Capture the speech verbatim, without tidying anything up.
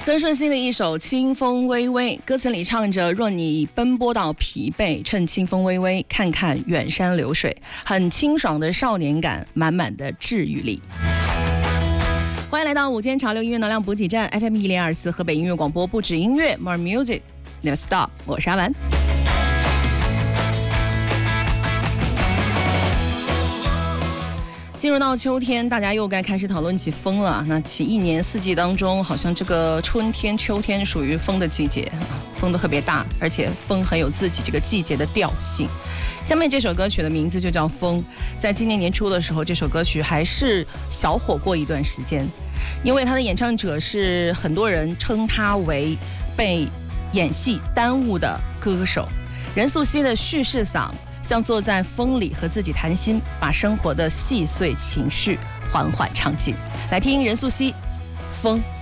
曾舜晞的一首《清风微微》，歌词里唱着：若你奔波到疲惫，趁清风微微，看看远山流水，很清爽的少年感，满满的治愈力。欢迎来到午间潮流音乐能量补给站 F M 一零二四河北音乐广播，不止音乐 More Music Never Stop， 我是阿文。进入到秋天，大家又该开始讨论起风了。那其一年四季当中，好像这个春天、秋天属于风的季节，风都特别大，而且风很有自己这个季节的调性。下面这首歌曲的名字就叫《风》，在今年年初的时候，这首歌曲还是小火过一段时间，因为它的演唱者是很多人称他为被演戏耽误的歌手。任素汐的叙事嗓像坐在风里和自己谈心，把生活的细碎情绪缓缓唱尽。来听任素汐《风》。